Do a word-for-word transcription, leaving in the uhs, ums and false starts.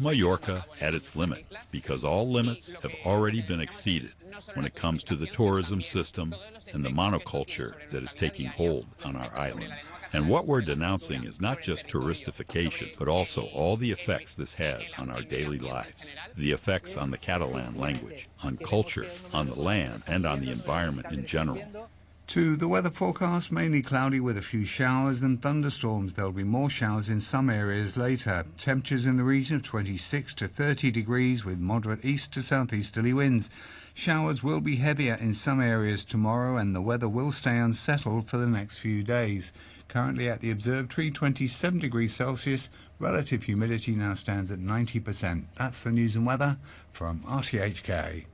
Mallorca had its limit because all limits have already been exceeded when it comes to the tourism system and the monoculture that is taking hold on our islands. And what we're denouncing is not just touristification, but also all the effects this has on our daily lives. The effects on the Catalan language, on culture, on the land, and on the environment in general. To the weather forecast, mainly cloudy with a few showers and thunderstorms. There'll be more showers in some areas later. Temperatures in the region of twenty-six to thirty degrees with moderate east to southeasterly winds. Showers will be heavier in some areas tomorrow and the weather will stay unsettled for the next few days. Currently at the observatory, twenty-seven degrees Celsius. Relative humidity now stands at ninety percent. That's the news and weather from R T H K.